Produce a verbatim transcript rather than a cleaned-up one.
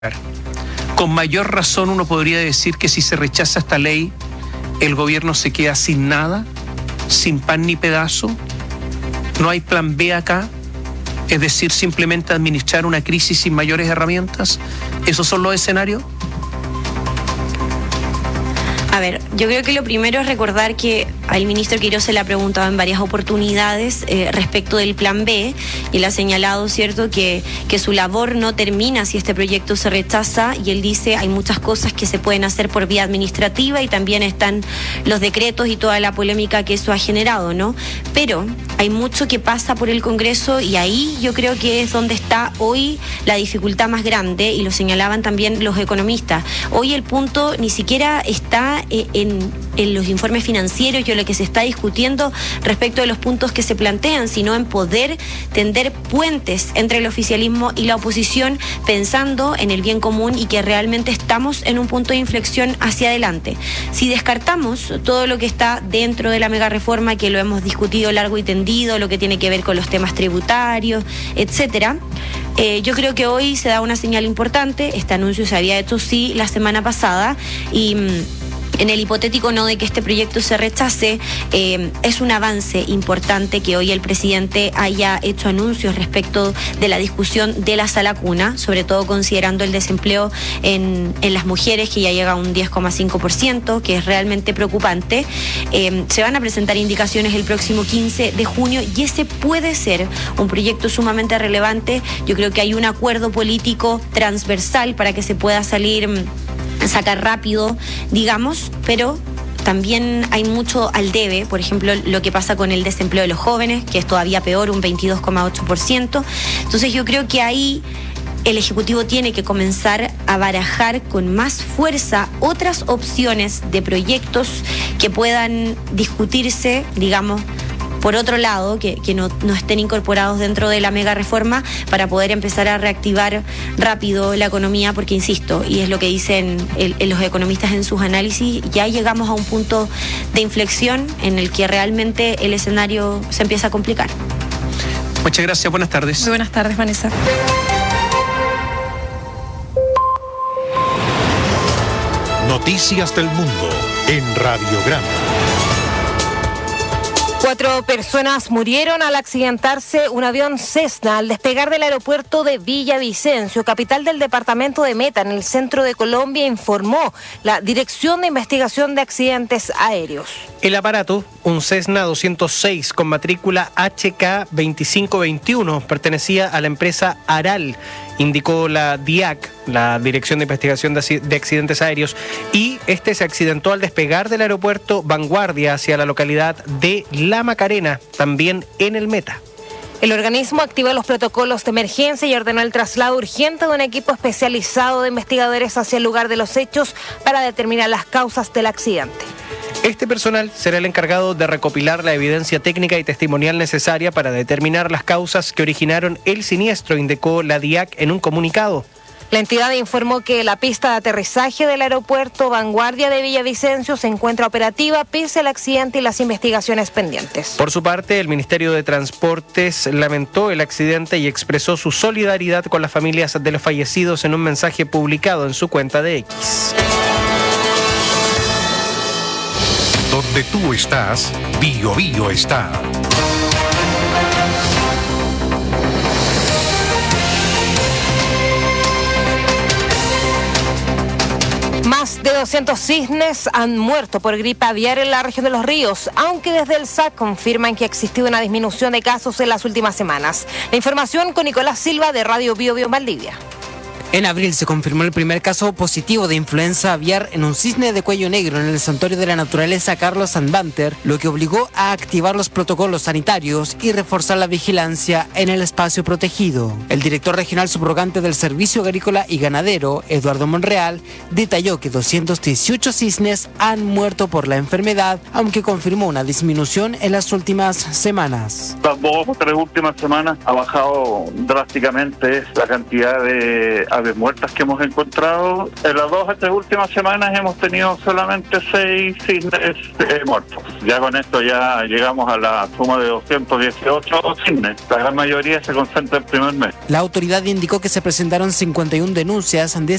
Con mayor razón uno podría decir que si se rechaza esta ley, el gobierno se queda sin nada, sin pan ni pedazo. No hay plan B acá, es decir, simplemente administrar una crisis sin mayores herramientas. ¿Esos son los escenarios? A ver, yo creo que lo primero es recordar que al ministro Quirós se le ha preguntado en varias oportunidades eh, respecto del plan B y le ha señalado, ¿cierto?, que, que su labor no termina si este proyecto se rechaza, y él dice hay muchas cosas que se pueden hacer por vía administrativa y también están los decretos y toda la polémica que eso ha generado, ¿no? Pero hay mucho que pasa por el Congreso y ahí yo creo que es donde está hoy la dificultad más grande, y lo señalaban también los economistas. Hoy el punto ni siquiera está En, en los informes financieros y en lo que se está discutiendo respecto de los puntos que se plantean, sino en poder tender puentes entre el oficialismo y la oposición, pensando en el bien común y que realmente estamos en un punto de inflexión hacia adelante. Si descartamos todo lo que está dentro de la mega reforma, que lo hemos discutido largo y tendido, lo que tiene que ver con los temas tributarios, etcétera, eh, yo creo que hoy se da una señal importante. Este anuncio se había hecho sí la semana pasada, y en el hipotético no de que este proyecto se rechace, eh, es un avance importante que hoy el presidente haya hecho anuncios respecto de la discusión de la sala cuna, sobre todo considerando el desempleo en, en las mujeres, que ya llega a un diez coma cinco por ciento, que es realmente preocupante. Eh, se van a presentar indicaciones el próximo quince de junio y ese puede ser un proyecto sumamente relevante. Yo creo que hay un acuerdo político transversal para que se pueda salir, sacar rápido, digamos, pero también hay mucho al debe. Por ejemplo, lo que pasa con el desempleo de los jóvenes, que es todavía peor, un veintidós coma ocho por ciento. Entonces yo creo que ahí el Ejecutivo tiene que comenzar a barajar con más fuerza otras opciones de proyectos que puedan discutirse, digamos, por otro lado, que, que no, no estén incorporados dentro de la mega reforma, para poder empezar a reactivar rápido la economía, porque insisto, y es lo que dicen el, el, los economistas en sus análisis, ya llegamos a un punto de inflexión en el que realmente el escenario se empieza a complicar. Muchas gracias, buenas tardes. Muy buenas tardes, Vanessa. Noticias del Mundo en Radiograma. Cuatro personas murieron al accidentarse un avión Cessna al despegar del aeropuerto de Villavicencio, capital del departamento de Meta, en el centro de Colombia, informó la Dirección de Investigación de Accidentes Aéreos. El aparato, un Cessna doscientos seis con matrícula H K veinticinco veintiuno, pertenecía a la empresa Aral, indicó la D I A C, la Dirección de Investigación de Accidentes Aéreos, y este se accidentó al despegar del aeropuerto Vanguardia hacia la localidad de La Macarena, también en el Meta. El organismo activó los protocolos de emergencia y ordenó el traslado urgente de un equipo especializado de investigadores hacia el lugar de los hechos para determinar las causas del accidente. Este personal será el encargado de recopilar la evidencia técnica y testimonial necesaria para determinar las causas que originaron el siniestro, indicó la D I A C en un comunicado. La entidad informó que la pista de aterrizaje del aeropuerto Vanguardia de Villavicencio se encuentra operativa pese al accidente y las investigaciones pendientes. Por su parte, el Ministerio de Transportes lamentó el accidente y expresó su solidaridad con las familias de los fallecidos en un mensaje publicado en su cuenta de X. Donde tú estás, Bio Bio está. Más de doscientos cisnes han muerto por gripe aviar en la región de Los Ríos, aunque desde el S A C confirman que ha existido una disminución de casos en las últimas semanas. La información con Nicolás Silva de Radio Bio Bio en Valdivia. En abril se confirmó el primer caso positivo de influenza aviar en un cisne de cuello negro en el Santuario de la Naturaleza Carlos Sanbanter, lo que obligó a activar los protocolos sanitarios y reforzar la vigilancia en el espacio protegido. El director regional subrogante del Servicio Agrícola y Ganadero, Eduardo Monreal, detalló que doscientos dieciocho cisnes han muerto por la enfermedad, aunque confirmó una disminución en las últimas semanas. Las dos o tres últimas semanas ha bajado drásticamente la cantidad de aves muertas que hemos encontrado. En las dos o tres últimas semanas hemos tenido solamente seis cisnes eh, muertos. Ya con esto ya llegamos a la suma de doscientos dieciocho cisnes. La gran mayoría se concentra en el primer mes. La autoridad indicó que se presentaron cincuenta y una denuncias de